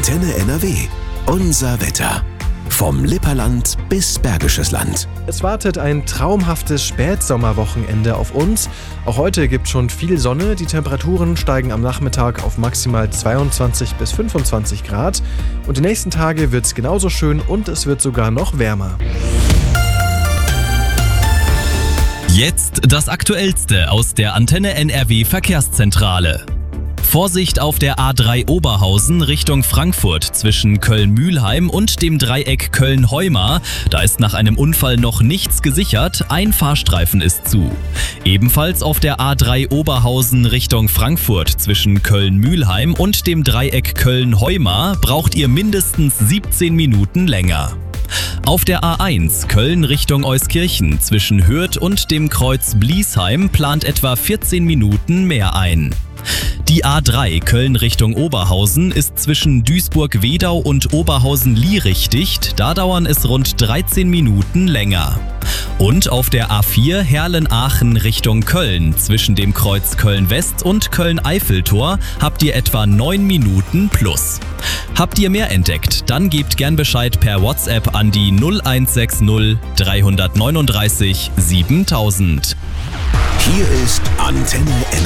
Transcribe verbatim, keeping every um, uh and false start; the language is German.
Antenne N R W. Unser Wetter. Vom Lipperland bis Bergisches Land. Es wartet ein traumhaftes Spätsommerwochenende auf uns. Auch heute gibt es schon viel Sonne. Die Temperaturen steigen am Nachmittag auf maximal zweiundzwanzig bis fünfundzwanzig Grad. Und die nächsten Tage wird es genauso schön und es wird sogar noch wärmer. Jetzt das Aktuellste aus der Antenne N R W Verkehrszentrale. Vorsicht auf der A drei Oberhausen Richtung Frankfurt zwischen Köln-Mühlheim und dem Dreieck Köln-Heumar. Da ist nach einem Unfall noch nichts gesichert, ein Fahrstreifen ist zu. Ebenfalls auf der A drei Oberhausen Richtung Frankfurt zwischen Köln-Mühlheim und dem Dreieck Köln-Heumar braucht ihr mindestens siebzehn Minuten länger. Auf der A eins Köln Richtung Euskirchen zwischen Hürth und dem Kreuz Bliesheim plant etwa vierzehn Minuten mehr ein. Die A drei Köln Richtung Oberhausen ist zwischen Duisburg-Wedau und Oberhausen-Lierich dicht, da dauern es rund dreizehn Minuten länger. Und auf der A vier Herlen-Aachen Richtung Köln zwischen dem Kreuz Köln-West und Köln-Eiffeltor habt ihr etwa neun Minuten plus. Habt ihr mehr entdeckt, dann gebt gern Bescheid per WhatsApp an die null eins sechs null drei neun neun siebentausend. Hier ist Antenne N